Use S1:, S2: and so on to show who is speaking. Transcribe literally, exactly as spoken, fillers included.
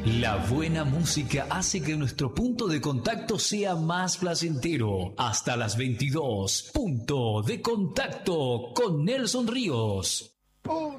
S1: La buena música hace que nuestro punto de contacto sea más placentero. Hasta las veintidós. Punto de contacto con Nelson Ríos.
S2: Un,